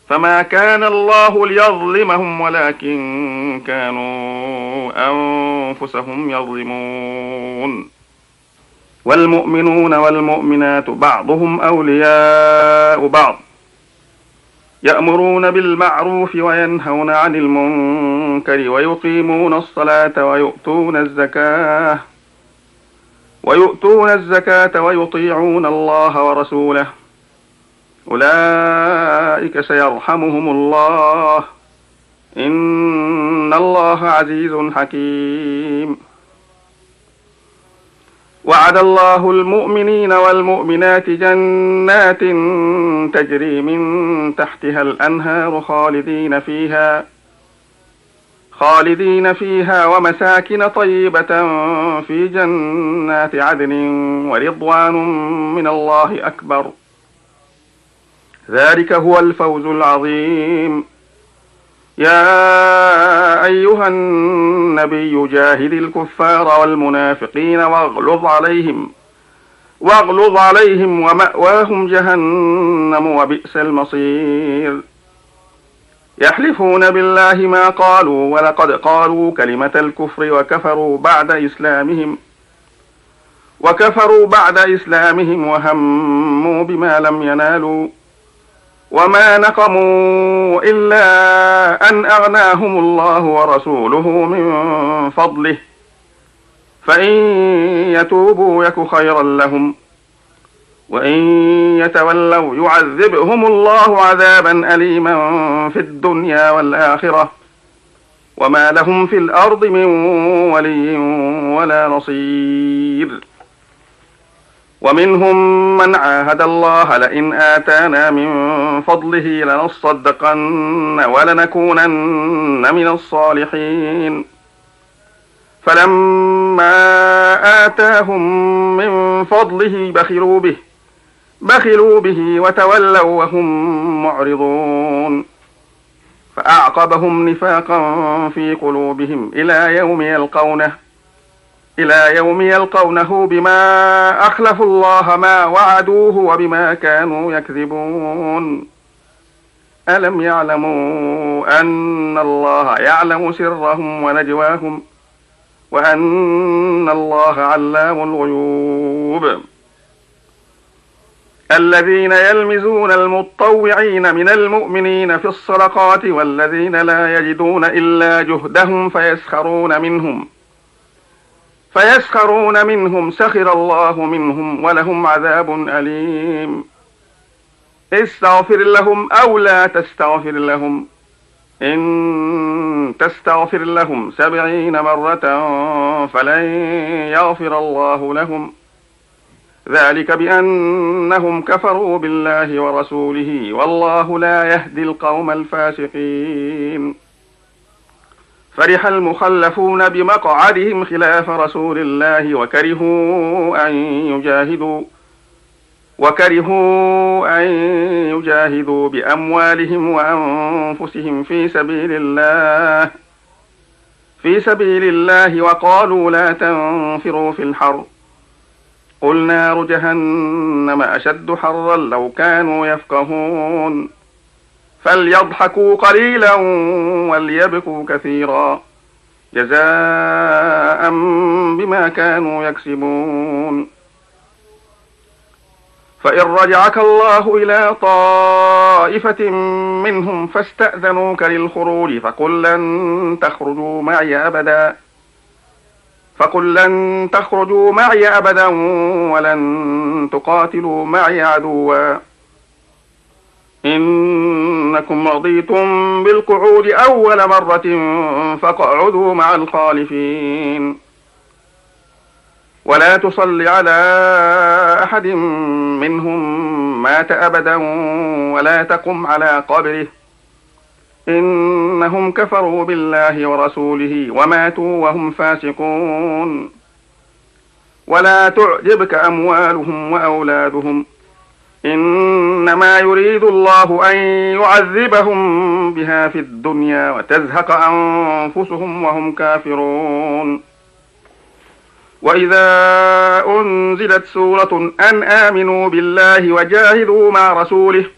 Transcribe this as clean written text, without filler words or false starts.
فما كان الله ليظلمهم ولكن كانوا أنفسهم يظلمون. والمؤمنون والمؤمنات بعضهم أولياء بعض، يأمرون بالمعروف وينهون عن المنكر ويقيمون الصلاة ويؤتون الزكاة ويطيعون الله ورسوله، أولئك سيرحمهم الله، إن الله عزيز حكيم. وعد الله المؤمنين والمؤمنات جنات تجري من تحتها الأنهار خالدين فيها ومساكن طيبة في جنات عدن ورضوان من الله أكبر، ذلك هو الفوز العظيم. يا أيها النبي جاهد الكفار والمنافقين واغلظ عليهم ومأواهم جهنم وبئس المصير. يحلفون بالله ما قالوا ولقد قالوا كلمة الكفر وكفروا بعد إسلامهم وهموا بما لم ينالوا، وما نقموا إلا أن أغناهم الله ورسوله من فضله، فإن يتوبوا يك خيرا لهم، وإن يتولوا يعذبهم الله عذابا أليما في الدنيا والآخرة، وما لهم في الأرض من ولي ولا نصير. ومنهم من عاهد الله لئن آتانا من فضله لنصدقن ولنكونن من الصالحين، فلما آتاهم من فضله بخلوا به وتولوا وهم معرضون، فأعقبهم نفاقا في قلوبهم إلى يوم يلقونه بما أخلفوا الله ما وعدوه وبما كانوا يكذبون. ألم يعلموا أن الله يعلم سرهم ونجواهم وأن الله علام الغيوب. الذين يلمزون المطوعين من المؤمنين في الصدقات والذين لا يجدون إلا جهدهم فيسخرون منهم سخر الله منهم ولهم عذاب أليم. استغفر لهم أو لا تستغفر لهم، إن تستغفر لهم 70 مرة فلن يغفر الله لهم، ذلك بأنهم كفروا بالله ورسوله والله لا يهدي القوم الفاسقين. فرح المخلفون بمقعدهم خلاف رسول الله وكرهوا أن يجاهدوا بأموالهم وأنفسهم في سبيل الله وقالوا لا تنفروا في الحر، قل نار جهنم أشد حرا لو كانوا يفقهون، فليضحكوا قليلا وليبكوا كثيرا جزاء بما كانوا يكسبون. فإن رجعك الله إلى طائفة منهم فاستأذنوك للخروج فقل لن تخرجوا معي أبدا ولن تقاتلوا معي عدوا، إنكم رضيتم بالقعود أول مرة فاقعدوا مع الخالفين، ولا تصل على أحد منهم مات أبدا ولا تقم على قبره، إنهم كفروا بالله ورسوله وماتوا وهم فاسقون. ولا تعجبك أموالهم وأولادهم، إنما يريد الله أن يعذبهم بها في الدنيا وتزهق أنفسهم وهم كافرون. وإذا أنزلت سورة أن آمنوا بالله وجاهدوا مع رسوله